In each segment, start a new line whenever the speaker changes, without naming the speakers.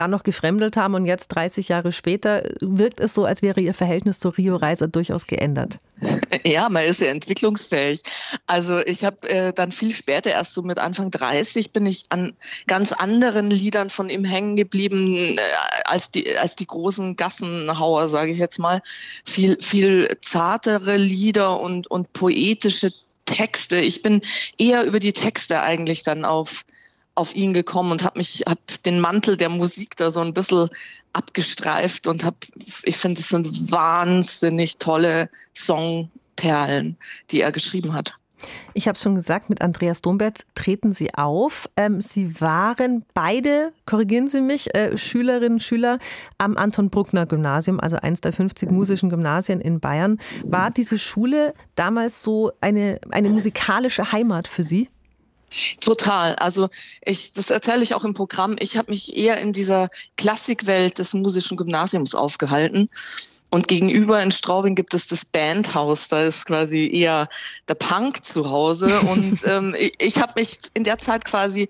dann noch gefremdelt haben und jetzt 30 Jahre später wirkt es so, als wäre Ihr Verhältnis zu Rio Reiser durchaus geändert.
Ja, man ist ja entwicklungsfähig. Also ich habe dann viel später, erst so mit Anfang 30, bin ich an ganz anderen Liedern von ihm hängen geblieben, als die großen Gassenhauer, sage ich jetzt mal. Viel zartere Lieder und poetische Texte. Ich bin eher über die Texte eigentlich dann auf ihn gekommen und hab den Mantel der Musik da so ein bisschen abgestreift und ich finde, es sind wahnsinnig tolle Songperlen, die er geschrieben hat.
Ich habe es schon gesagt, mit Andreas Domberz treten Sie auf. Sie waren beide, korrigieren Sie mich, Schülerinnen und Schüler am Anton-Bruckner-Gymnasium, also eins der 50 musischen Gymnasien in Bayern. War diese Schule damals so eine musikalische Heimat für Sie?
Total. Also das erzähle ich auch im Programm. Ich habe mich eher in dieser Klassikwelt des musischen Gymnasiums aufgehalten. Und gegenüber in Straubing gibt es das Bandhaus. Da ist quasi eher der Punk zu Hause. Und ich habe mich in der Zeit quasi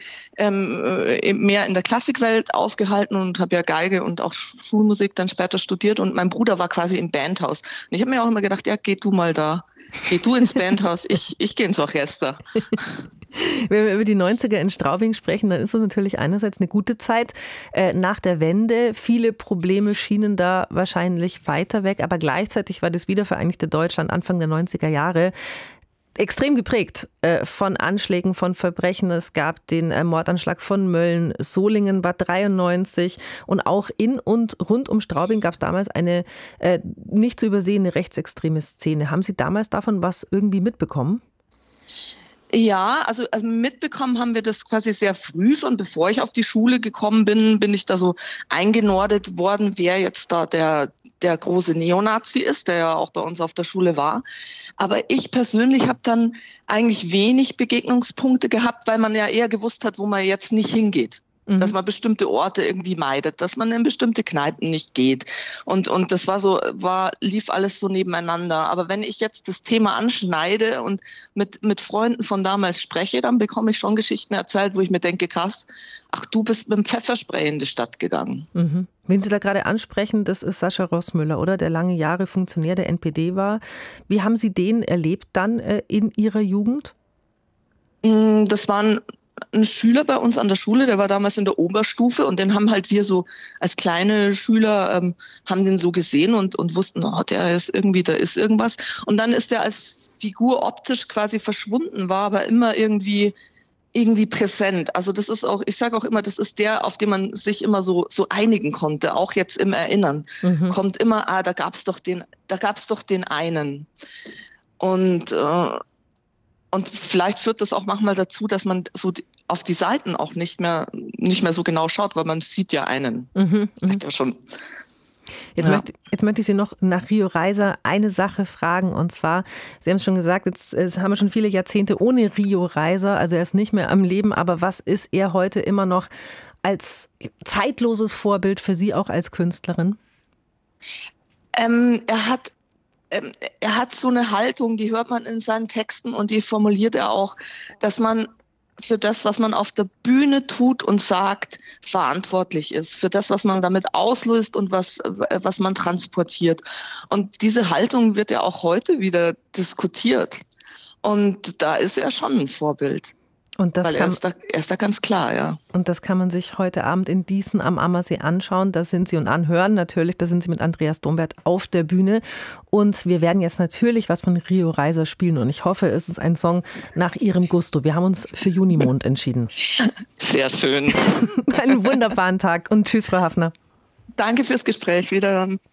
mehr in der Klassikwelt aufgehalten und habe ja Geige und auch Schulmusik dann später studiert. Und mein Bruder war quasi im Bandhaus. Und ich habe mir auch immer gedacht, ja, geh du mal da. Geh du ins Bandhaus, ich gehe ins Orchester.
Wenn wir über die 90er in Straubing sprechen, dann ist es natürlich einerseits eine gute Zeit nach der Wende. Viele Probleme schienen da wahrscheinlich weiter weg, aber gleichzeitig war das wiedervereinigte Deutschland Anfang der 90er Jahre extrem geprägt von Anschlägen, von Verbrechen. Es gab den Mordanschlag von Mölln, Solingen war 93 und auch in und rund um Straubing gab es damals eine nicht zu übersehende rechtsextreme Szene. Haben Sie damals davon was irgendwie mitbekommen?
Ja, also mitbekommen haben wir das quasi sehr früh schon, bevor ich auf die Schule gekommen bin ich da so eingenordet worden, wer jetzt da der große Neonazi ist, der ja auch bei uns auf der Schule war. Aber ich persönlich habe dann eigentlich wenig Begegnungspunkte gehabt, weil man ja eher gewusst hat, wo man jetzt nicht hingeht. Dass man bestimmte Orte irgendwie meidet, dass man in bestimmte Kneipen nicht geht. Und das lief alles so nebeneinander. Aber wenn ich jetzt das Thema anschneide und mit Freunden von damals spreche, dann bekomme ich schon Geschichten erzählt, wo ich mir denke, krass, ach, du bist mit dem Pfefferspray in die Stadt gegangen.
Mhm. Wen Sie da gerade ansprechen, das ist Sascha Rossmüller, oder? Der lange Jahre Funktionär der NPD war. Wie haben Sie den erlebt dann in Ihrer Jugend?
Das waren ein Schüler bei uns an der Schule, der war damals in der Oberstufe und den haben halt wir so als kleine Schüler haben den so gesehen und wussten, oh, der ist irgendwie, da ist irgendwas. Und dann ist der als Figur optisch quasi verschwunden, war aber immer irgendwie präsent. Also das ist auch, ich sage auch immer, das ist der, auf den man sich immer so einigen konnte, auch jetzt im Erinnern. Kommt immer, da gab's doch den einen. Und vielleicht führt das auch manchmal dazu, dass man so auf die Seiten auch nicht mehr so genau schaut, weil man sieht ja einen. Ja schon.
Jetzt möchte ich Sie noch nach Rio Reiser eine Sache fragen, und zwar, Sie haben es schon gesagt, jetzt haben wir schon viele Jahrzehnte ohne Rio Reiser, also er ist nicht mehr am Leben, aber was ist er heute immer noch als zeitloses Vorbild für Sie auch als Künstlerin?
Er hat so eine Haltung, die hört man in seinen Texten und die formuliert er auch, dass man für das, was man auf der Bühne tut und sagt, verantwortlich ist. Für das, was man damit auslöst und was man transportiert. Und diese Haltung wird ja auch heute wieder diskutiert. Und da ist er schon ein Vorbild. Und das er ist da ganz klar, ja.
Und das kann man sich heute Abend in Dießen am Ammersee anschauen. Da sind Sie und anhören natürlich. Da sind Sie mit Andreas Domberz auf der Bühne. Und wir werden jetzt natürlich was von Rio Reiser spielen. Und ich hoffe, es ist ein Song nach Ihrem Gusto. Wir haben uns für Junimond entschieden.
Sehr schön.
Einen wunderbaren Tag und tschüss, Frau Haffner.
Danke fürs Gespräch. Wiederhören.